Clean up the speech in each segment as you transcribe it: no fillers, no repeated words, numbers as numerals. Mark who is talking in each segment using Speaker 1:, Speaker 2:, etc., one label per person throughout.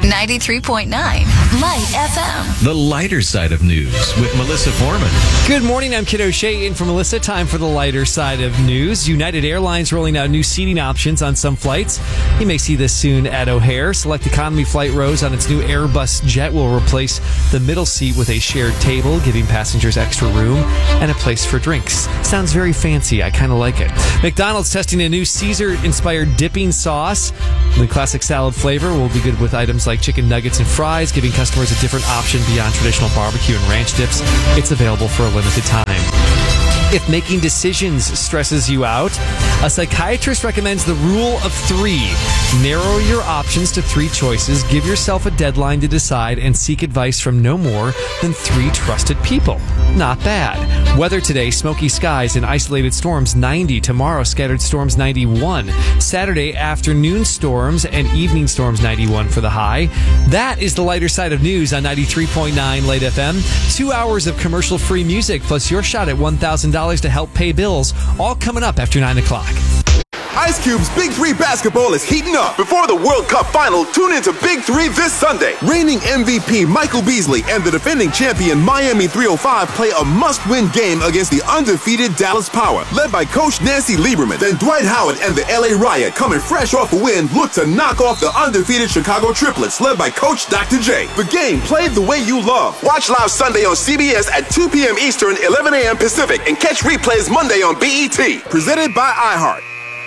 Speaker 1: 93.9 Light FM.
Speaker 2: The lighter side of news with Melissa Foreman.
Speaker 3: Good morning, I'm Kid O'Shea in for Melissa. Time for the lighter side of news. United Airlines rolling out new seating options on some flights. You may see this soon at O'Hare. Select economy flight rows on its new Airbus jet will replace the middle seat with a shared table, giving passengers extra room and a place for drinks. Sounds very fancy. I kind of like it. McDonald's testing a new Caesar-inspired dipping sauce. The classic salad flavor will be good with items like chicken nuggets and fries, giving customers a different option beyond traditional barbecue and ranch dips. It's available for a limited time. If making decisions stresses you out, a psychiatrist recommends the rule of 3. Narrow your options to 3 choices, give yourself a deadline to decide, and seek advice from no more than 3 trusted people. Not bad. Weather today, smoky skies and isolated storms 90. Tomorrow, scattered storms 91. Saturday, afternoon storms and evening storms 91 for the high. That is the lighter side of news on 93.9 Light FM. 2 hours of commercial-free music plus your shot at $1,000 to help pay bills, all coming up after 9 o'clock.
Speaker 4: Ice Cube's Big 3 basketball is heating up. Before the World Cup final, tune into Big 3 this Sunday. Reigning MVP Michael Beasley and the defending champion Miami 305 play a must-win game against the undefeated Dallas Power, led by Coach Nancy Lieberman. Then Dwight Howard and the LA Riot, coming fresh off a win, look to knock off the undefeated Chicago Triplets, led by Coach Dr. J. The game played the way you love. Watch live Sunday on CBS at 2 p.m. Eastern, 11 a.m. Pacific, and catch replays Monday on BET. Presented by iHeart.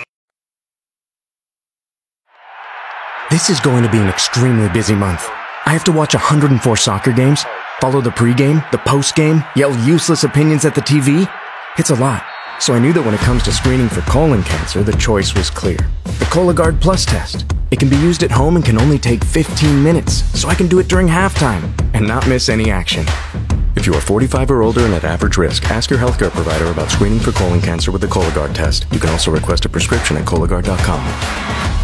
Speaker 5: This is going to be an extremely busy month. I have to watch 104 soccer games, follow the pregame, the postgame, yell useless opinions at the TV. It's a lot. So I knew that when it comes to screening for colon cancer, the choice was clear. The Cologuard Plus test. It can be used at home and can only take 15 minutes, so I can do it during halftime and not miss any action. If you are 45 or older and at average risk, ask your healthcare provider about screening for colon cancer with the Cologuard test. You can also request a prescription at Cologuard.com.